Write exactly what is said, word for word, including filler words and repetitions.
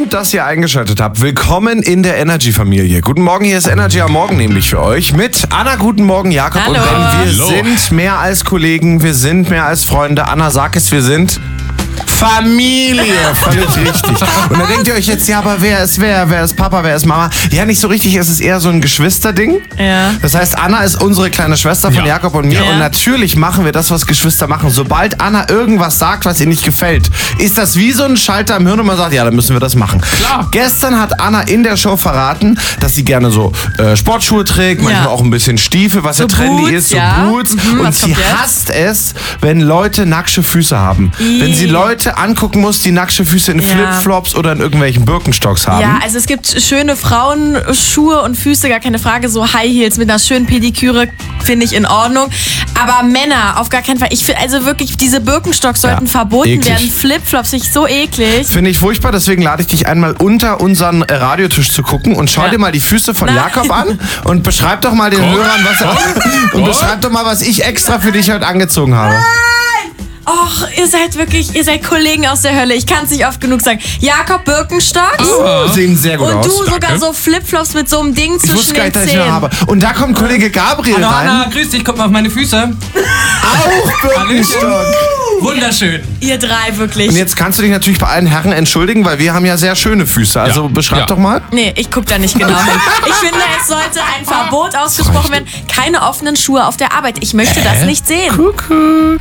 Gut, dass ihr eingeschaltet habt. Willkommen in der Energy-Familie. Guten Morgen, hier ist Energy am Morgen nämlich für euch. Mit Anna, guten Morgen, Jakob Hallo. und Ben. Wir Hallo. sind mehr als Kollegen, wir sind mehr als Freunde. Anna, sag es, wir sind Familie. Völlig richtig. Und da denkt ihr euch jetzt, ja, aber wer ist wer? Wer ist Papa, wer ist Mama? Ja, nicht so richtig, es ist eher so ein Geschwisterding. Ja. Das heißt, Anna ist unsere kleine Schwester von Ja. Jakob und mir. Ja. Und natürlich machen wir das, was Geschwister machen. Sobald Anna irgendwas sagt, was ihr nicht gefällt, ist das wie so ein Schalter im Hirn und man sagt, ja, dann müssen wir das machen. Klar. Gestern hat Anna in der Show verraten, dass sie gerne so äh, Sportschuhe trägt, manchmal Ja. auch ein bisschen Stiefel, was So ja trendy Boots, ist, so ja. Boots. Mhm, und was sie kommt jetzt? hasst es, wenn Leute nackte Füße haben. Ih. Wenn sie Leute angucken muss, die nackte Füße in Ja. Flipflops oder in irgendwelchen Birkenstocks haben. Ja, also es gibt schöne Frauenschuhe und Füße, gar keine Frage. So High Heels mit einer schönen Pediküre finde ich in Ordnung. Aber Männer, auf gar keinen Fall. Ich finde, also wirklich, diese Birkenstocks sollten Ja, verboten eklig. werden. Flipflops, finde ich so eklig. Finde ich furchtbar, deswegen lade ich dich einmal unter unseren äh, Radiotisch zu gucken und schau Ja. dir mal die Füße von Nein. Jakob an und beschreib doch mal den Hörern, was er, und beschreib doch mal, was ich extra für dich heute angezogen habe. Och, ihr seid wirklich, ihr seid Kollegen aus der Hölle. Ich kann es nicht oft genug sagen. Jakob Birkenstocks Sehen sehr gut und aus. du sogar so Flipflops mit so einem Ding Ich zwischen wusste gar den nicht, dass ich noch Zähnen. habe. Und da kommt Kollege Gabriel Hallo rein. Anna, grüß dich, guck mal auf meine Füße. Auch Birkenstock. Wunderschön. Ihr drei wirklich. Und jetzt kannst du dich natürlich bei allen Herren entschuldigen, weil wir haben ja sehr schöne Füße. Also Ja. beschreib Ja. doch mal. Nee, ich guck da nicht genau hin. Ich finde, es sollte ein Verbot ausgesprochen werden. Keine offenen Schuhe auf der Arbeit. Ich möchte das nicht sehen. Kuckuck.